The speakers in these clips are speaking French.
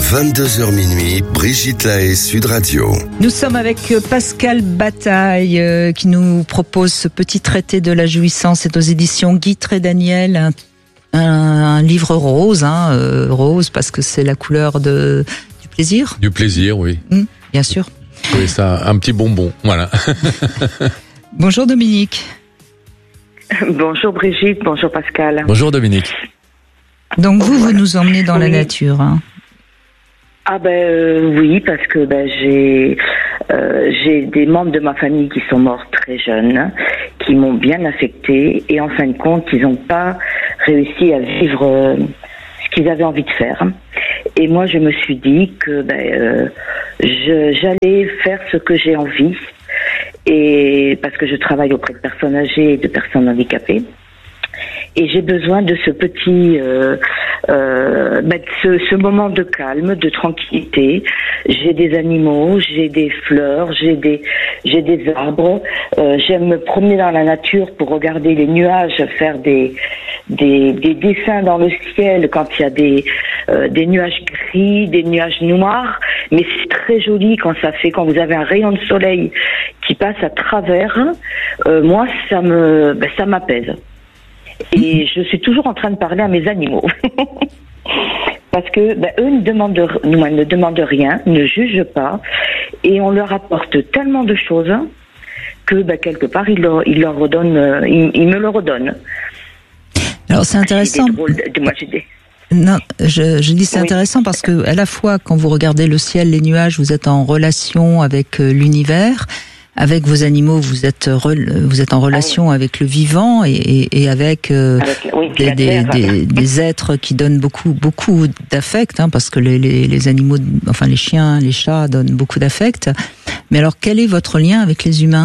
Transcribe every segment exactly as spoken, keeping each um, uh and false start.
vingt-deux heures minuit, Brigitte Lahaie, Sud Radio. Nous sommes avec Pascal Bataille euh, qui nous propose ce petit traité de la jouissance. C'est aux éditions Guy Trédaniel, un, un, un livre rose, hein, euh, rose parce que c'est la couleur de, du plaisir. Du plaisir, oui. Mmh, bien sûr. Oui, ça, un petit bonbon, voilà. Bonjour Dominique. Bonjour Brigitte, bonjour Pascal. Bonjour Dominique. Donc vous, vous nous emmenez dans oui. la nature. Hein. Ah ben euh, oui, parce que ben j'ai euh, j'ai des membres de ma famille qui sont morts très jeunes, qui m'ont bien affectée, et en fin de compte, ils n'ont pas réussi à vivre euh, ce qu'ils avaient envie de faire. Et moi, je me suis dit que ben euh, je, j'allais faire ce que j'ai envie, et parce que je travaille auprès de personnes âgées et de personnes handicapées. Et j'ai besoin de ce petit, euh, euh, bah, ce, ce moment de calme, de tranquillité. J'ai des animaux, j'ai des fleurs, j'ai des, j'ai des arbres. Euh, j'aime me promener dans la nature pour regarder les nuages, faire des, des, des dessins dans le ciel quand il y a des, euh, des nuages gris, des nuages noirs. Mais c'est très joli quand ça fait, quand vous avez un rayon de soleil qui passe à travers. Euh, moi, ça me, bah, ça m'apaise. Et je suis toujours en train de parler à mes animaux. Parce que ben, eux ne demandent, ne demandent rien, ne jugent pas. Et on leur apporte tellement de choses que ben, quelque part, ils, leur, ils, leur redonnent, ils, ils me le redonnent. Alors c'est intéressant. J'ai des drôles de, moi, j'ai des... Non, je, je dis c'est oui. intéressant parce que à la fois, quand vous regardez le ciel, les nuages, vous êtes en relation avec l'univers. Avec vos animaux, vous êtes re, vous êtes en relation ah oui. avec le vivant et, et, et avec, euh, avec oui, des, des, des, des êtres qui donnent beaucoup beaucoup d'affect, hein, parce que les, les, les animaux, enfin les chiens, les chats donnent beaucoup d'affect. Mais alors, quel est votre lien avec les humains ?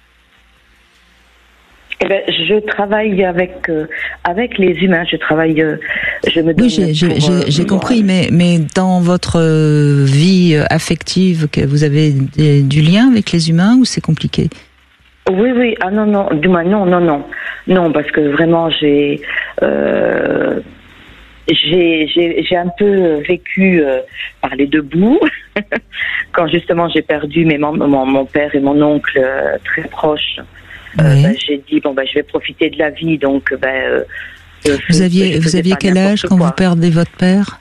Eh ben, je travaille avec euh, avec les humains. Je travaille. Euh, je me donne. Oui, j'ai, j'ai, pour, euh, j'ai compris, mais mais dans votre vie affective, que vous avez des, du lien avec les humains ou c'est compliqué ? Oui, oui. Ah non, non. Du moins, non, non, non, non, parce que vraiment, j'ai euh, j'ai j'ai j'ai un peu vécu euh, par les deux bouts quand justement j'ai perdu mes mon mon, mon père et mon oncle euh, très proches. Euh, oui. ben, j'ai dit bon ben je vais profiter de la vie, donc ben euh, vous aviez vous aviez quel âge quand quoi. vous perdez votre père?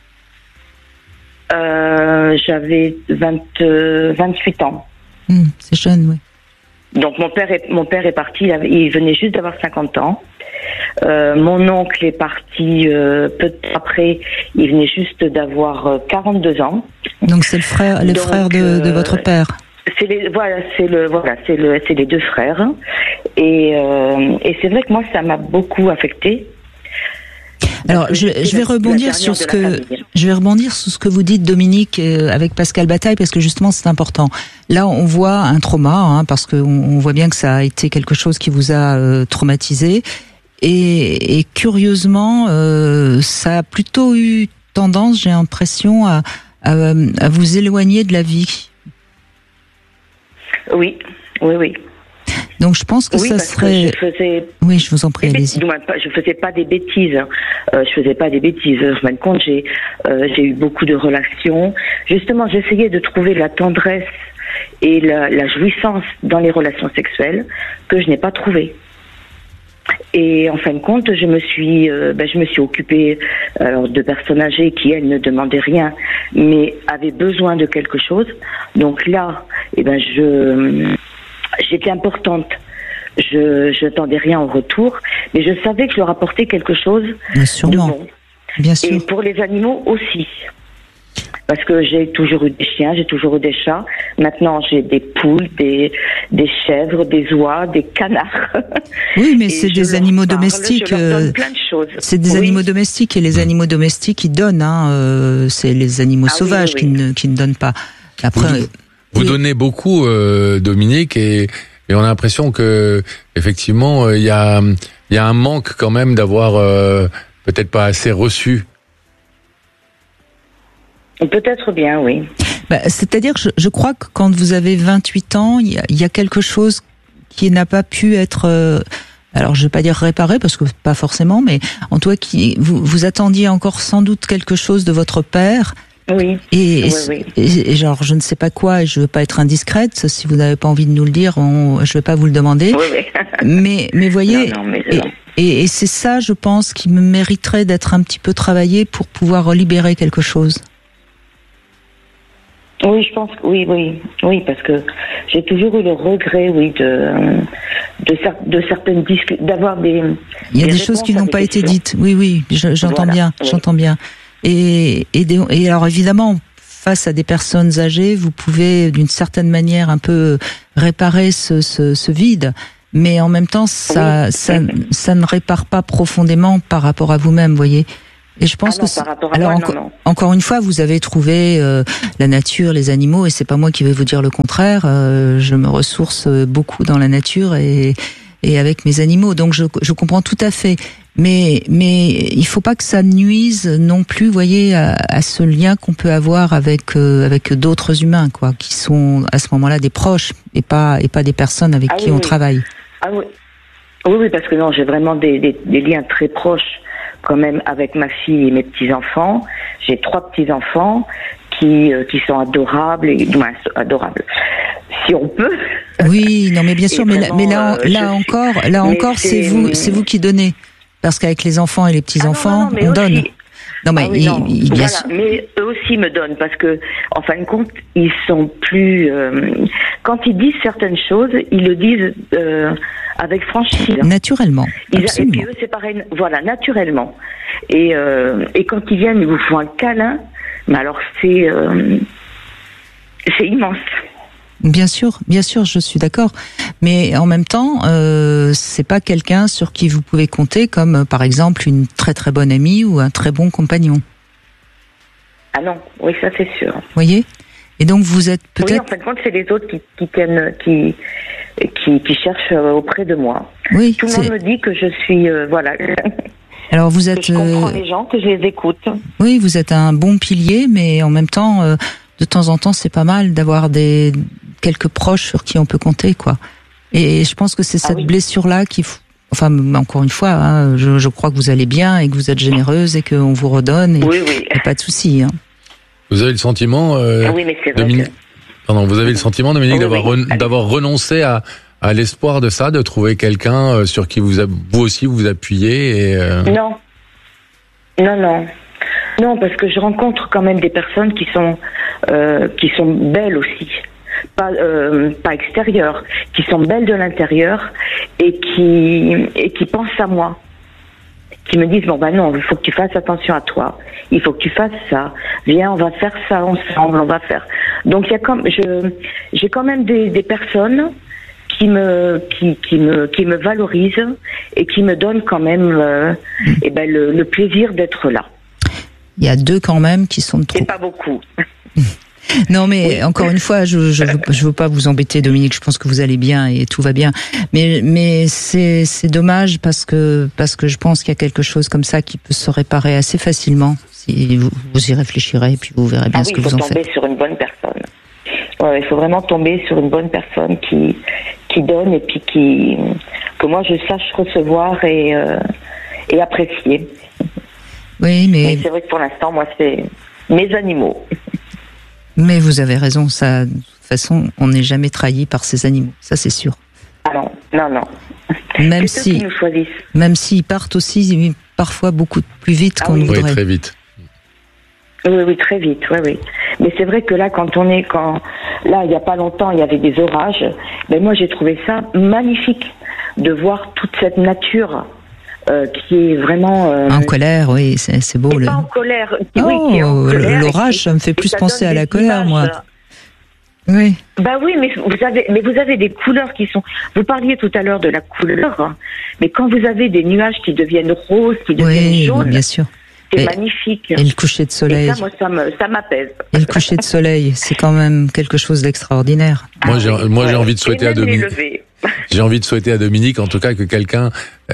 euh, J'avais vingt, euh, vingt-huit ans. Mmh, c'est jeune, oui. Donc mon père est mon père est parti, il, avait, il venait juste d'avoir cinquante ans. Euh, mon oncle est parti euh, peu après, il venait juste d'avoir euh, quarante-deux ans. Donc c'est le frère, le frère de, euh, de votre père. C'est les voilà, c'est le voilà, c'est le c'est les deux frères et euh, et c'est vrai que moi ça m'a beaucoup affectée. Alors je, je vais rebondir sur ce que je vais rebondir sur ce que vous dites Dominique avec Pascal Bataille parce que justement c'est important. Là on voit un trauma hein, parce que on, on voit bien que ça a été quelque chose qui vous a euh, traumatisé et, et curieusement euh, ça a plutôt eu tendance, j'ai l'impression à, à à vous éloigner de la vie. Oui, oui, oui. Donc je pense que oui, ça parce serait. Que je faisais... Oui, je vous en prie, allez-y. Je faisais pas des bêtises. Euh, je faisais pas des bêtises. En fin de compte, j'ai euh, j'ai eu beaucoup de relations. Justement, j'essayais de trouver la tendresse et la, la jouissance dans les relations sexuelles que je n'ai pas trouvé. Et en fin de compte, je me suis, euh, ben, je me suis occupée alors, de personnes âgées qui, elles, ne demandaient rien, mais avaient besoin de quelque chose. Donc là, eh ben, je, j'étais importante. Je, je n'attendais rien en retour, mais je savais que je leur apportais quelque chose de bon. Bien sûr. Et pour les animaux aussi. Parce que j'ai toujours eu des chiens, j'ai toujours eu des chats. Maintenant, j'ai des poules, des, des chèvres, des oies, des canards. Oui, mais c'est des animaux parle, domestiques. Je leur donne plein de choses. C'est des oui. animaux domestiques et les animaux domestiques, ils donnent. Hein, euh, c'est les animaux ah, sauvages oui, oui, oui. Qui, ne, qui ne donnent pas. Après, vous, vous oui. donnez beaucoup, euh, Dominique, et, et on a l'impression que effectivement, il euh, y a, il y a un manque quand même d'avoir euh, peut-être pas assez reçu. Peut-être bien, oui. Bah, c'est-à-dire que je, je crois que quand vous avez vingt-huit ans, il y a, y a quelque chose qui n'a pas pu être... Euh, alors, je ne vais pas dire réparé, parce que pas forcément, mais en tout cas, qui, vous, vous attendiez encore sans doute quelque chose de votre père Oui. Et, oui, oui. et, et genre, je ne sais pas quoi, et je veux pas être indiscrète. Si vous n'avez pas envie de nous le dire, on, je vais pas vous le demander. Oui, oui. mais, mais voyez, non, non, mais et, et, et c'est ça, je pense, qui me mériterait d'être un petit peu travaillé pour pouvoir libérer quelque chose. Oui, je pense que oui, oui, oui, parce que j'ai toujours eu le regret, oui, de de, de certaines discussions, d'avoir des. Il y a des, des choses qui n'ont pas été dites. Oui, oui, je, j'entends voilà, bien, oui. j'entends bien. Et et, des, et alors évidemment, face à des personnes âgées, vous pouvez d'une certaine manière un peu réparer ce ce, ce vide, mais en même temps, ça oui. ça ça ne répare pas profondément par rapport à vous-même, voyez. Et je pense ah non, que par rapport à alors moi, enco- non, non. encore une fois, vous avez trouvé euh, la nature, les animaux, et c'est pas moi qui vais vous dire le contraire. Euh, je me ressource beaucoup dans la nature et et avec mes animaux, donc je je comprends tout à fait. Mais mais il faut pas que ça nuise non plus, voyez, à, à ce lien qu'on peut avoir avec euh, avec d'autres humains, quoi, qui sont à ce moment-là des proches et pas et pas des personnes avec ah, qui oui, on oui. travaille. Ah oui, oui, oui, parce que non, j'ai vraiment des des, des liens très proches. Quand même avec ma fille et mes petits-enfants. J'ai trois petits-enfants qui euh, qui sont adorables, et moins adorables, si on peut. Oui, non mais bien sûr, mais, vraiment, là, mais là, euh, là encore, suis... là encore, c'est... c'est vous, c'est vous qui donnez, parce qu'avec les enfants et les petits-enfants, ah non, non, non, on aussi... donne. Non mais, ah oui, il, non. Il, voilà, sûr... mais eux aussi me donnent, parce que en fin de compte, ils sont plus. Euh, quand ils disent certaines choses, ils le disent. Euh, avec franchise. Naturellement. Ils, absolument. Et puis eux, c'est pareil, voilà, naturellement. Et, euh, et quand ils viennent, ils vous font un câlin, mais alors c'est, euh, c'est immense. Bien sûr, bien sûr, je suis d'accord. Mais en même temps, euh, c'est pas quelqu'un sur qui vous pouvez compter comme, par exemple, une très très bonne amie ou un très bon compagnon. Ah non, oui, ça c'est sûr. Vous voyez ? Et donc vous êtes peut-être... Oui, en fin de compte, c'est les autres qui, qui tiennent, qui, qui, qui cherchent auprès de moi. Oui, tout le c'est... monde me dit que je suis, euh, voilà. Alors vous êtes... Que je comprends les gens, que je les écoute. Oui, vous êtes un bon pilier, mais en même temps, euh, de temps en temps, c'est pas mal d'avoir des quelques proches sur qui on peut compter, quoi. Et je pense que c'est cette ah oui. blessure-là qui... Enfin, encore une fois, hein, je, je crois que vous allez bien et que vous êtes généreuse et qu'on vous redonne. Et oui, oui. Et pas de souci. Hein. Vous avez le sentiment, euh, ah oui, mais c'est vrai Dominique, que... pardon, vous avez le sentiment, Dominique, oui, d'avoir, oui. Re... d'avoir renoncé à, à l'espoir de ça, de trouver quelqu'un sur qui vous, a... vous aussi vous appuyez et euh... Non, non, non, non, parce que je rencontre quand même des personnes qui sont euh, qui sont belles aussi, pas euh, pas extérieures, qui sont belles de l'intérieur et qui et qui pensent à moi. Qui me disent bon ben non, il faut que tu fasses attention à toi, il faut que tu fasses ça, viens on va faire ça ensemble, on va faire. Donc il y a comme je j'ai quand même des, des personnes qui me qui qui me qui me valorisent et qui me donnent quand même euh, et ben le, le plaisir d'être là. Il y a deux quand même qui sont de trop. C'est pas beaucoup. Non, mais oui. Encore une fois, je je veux, je veux pas vous embêter, Dominique. Je pense que vous allez bien et tout va bien. Mais mais c'est c'est dommage parce que parce que je pense qu'il y a quelque chose comme ça qui peut se réparer assez facilement si vous, vous y réfléchirez et puis vous verrez bien ah ce oui, que vous en faites. Il faut tomber sur une bonne personne. Ouais, il faut vraiment tomber sur une bonne personne qui qui donne et puis qui que moi je sache recevoir et euh, et apprécier. Oui, mais... mais c'est vrai que pour l'instant, moi, c'est mes animaux. Mais vous avez raison, ça, de toute façon, on n'est jamais trahi par ces animaux, ça c'est sûr. Ah non, non, non. Même c'est si, eux qui nous choisissent. Même s'ils partent aussi parfois beaucoup plus vite ah qu'on oui. ne voudrait. Oui, très vite. Oui, oui, très vite, oui, oui. Mais c'est vrai que là, quand on est, quand, là, il n'y a pas longtemps, il y avait des orages, mais moi j'ai trouvé ça magnifique de voir toute cette nature Euh, qui est vraiment euh, en colère, oui, c'est, c'est beau. Le... Pas en colère. Oh, oui, qui est en colère l'orage, qui, ça me fait plus penser à la colère, images. moi. Oui. Bah oui, mais vous avez, mais vous avez des couleurs qui sont. Vous parliez tout à l'heure de la couleur, hein, mais quand vous avez des nuages qui deviennent roses, qui deviennent oui, jaunes, bien sûr. c'est et, magnifique. Et le coucher de soleil. Et ça, moi, ça, me, ça m'apaise. Et le coucher de soleil, c'est quand même quelque chose d'extraordinaire. Ah, moi, j'ai, oui, moi, ouais. j'ai envie de souhaiter à Dominique. J'ai envie de souhaiter à Dominique, en tout cas, que quelqu'un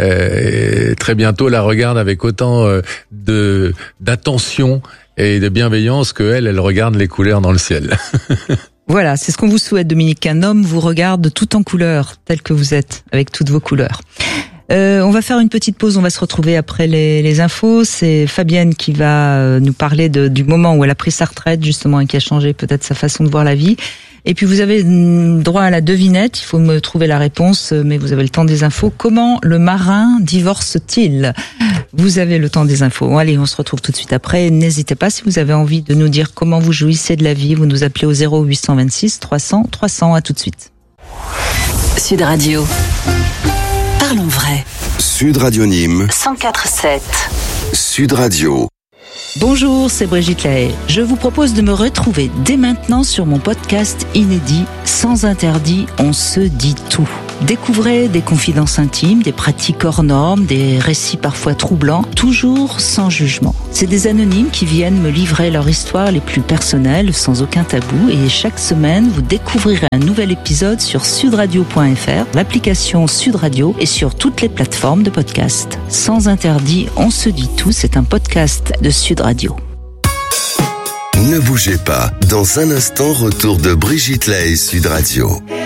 euh, très bientôt la regarde avec autant euh, de d'attention et de bienveillance que elle, elle regarde les couleurs dans le ciel. Voilà, c'est ce qu'on vous souhaite, Dominique, qu'un homme vous regarde tout en couleurs, tel que vous êtes, avec toutes vos couleurs. Euh, on va faire une petite pause, on va se retrouver après les, les infos. C'est Fabienne qui va nous parler de, du moment où elle a pris sa retraite justement et qui a changé peut-être sa façon de voir la vie. Et puis vous avez droit à la devinette, il faut me trouver la réponse, mais vous avez le temps des infos. Comment le marin divorce-t-il ? Vous avez le temps des infos. Bon, allez, on se retrouve tout de suite après. N'hésitez pas, si vous avez envie de nous dire comment vous jouissez de la vie, vous nous appelez au zéro huit cent vingt-six trois cents trois cents. À tout de suite. Sud Radio. Parlons vrai. Sud Radio Nîmes. cent quatre virgule sept. Sud Radio. Bonjour, c'est Brigitte Lahaye. Je vous propose de me retrouver dès maintenant sur mon podcast inédit Sans interdit, on se dit tout. Découvrez des confidences intimes, des pratiques hors normes, des récits parfois troublants, toujours sans jugement. C'est des anonymes qui viennent me livrer leur histoire les plus personnelles, sans aucun tabou. Et chaque semaine, vous découvrirez un nouvel épisode sur sudradio point f r, l'application Sud Radio et sur toutes les plateformes de podcast. Sans interdit, on se dit tout. C'est un podcast de Sud Radio. Ne bougez pas. Dans un instant, retour de Brigitte Lahaye, Sud Radio.